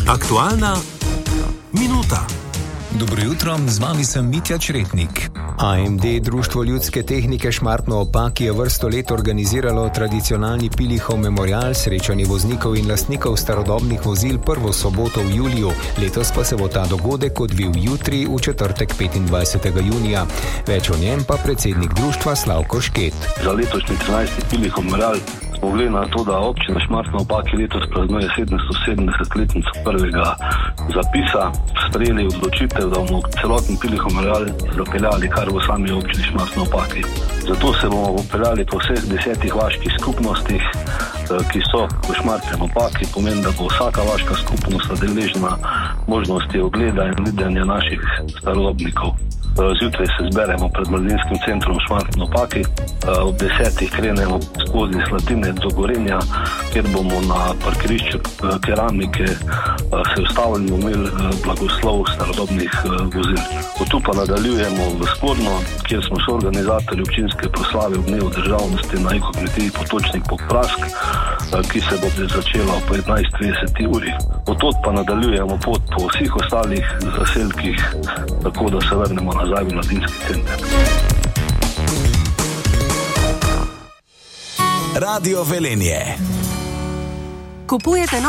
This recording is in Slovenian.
Aktualna minuta. Dobro jutro, z vami sem Mitja Čretnik. AMD, Društvo ljudske tehnike Šmartno ob Paki, je vrsto let organiziralo tradicionalni Pilihov memorial, srečanje voznikov in lastnikov starodobnih vozil prvo soboto v juliju. Letos pa se bo ta dogodek odvil jutri, v četrtek 25. junija. Več o njem pa predsednik društva Slavko Šket. Za letošnji 13. Pilihov memorial smo glede na to, da občina Šmartno ob Paki letos praznuje 770-letnico prvega zapisa, sprejeli odločitev, da bomo celoten Pilihov memorial zapeljali kar v sami občini Šmartno ob Paki. Zato se bomo popeljali po vseh 10 vaških skupnostih, ki so v Šmartnem ob Paki. Pomeni, da bo vsaka vaška skupnost deležna možnosti ogleda in videnja naših starodobnikov. Zjutraj se zberemo pred mladinskim centrom Šmartno ob Paki, ob 10. krenemo skozi Slatinec do Gorenja, kjer bomo na parkirišču keramike se ustavili, imeli blagoslov starodobnih vozil. Od tu pa nadaljujemo v Spodno, kjer smo soorganizatorji občinske proslave v dnevu državnosti na ekokmetiji Potočnik Prask, ki se bo začela ob 15:30 uri. Od tod pa nadaljujemo pot po vseh ostalih zaselkih, tako da se vrnemo nazaj v mladinski center. Radio Velenje. Kupujete